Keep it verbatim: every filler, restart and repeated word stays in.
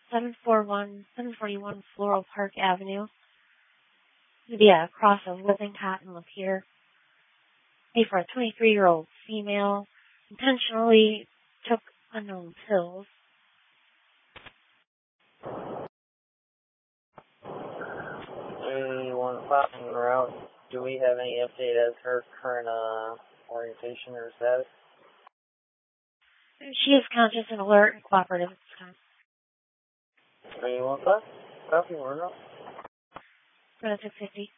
seven forty-one, seven forty-one Floral Park Avenue. It'd be a cross of Lippincott and Lapeer. Be for a twenty-three-year-old female. Intentionally took unknown pills. We want to find her out. Do we have any update as her current uh, orientation or status? She is conscious and alert and cooperative at this time. Do you want that? Copy or not? For the six fifty.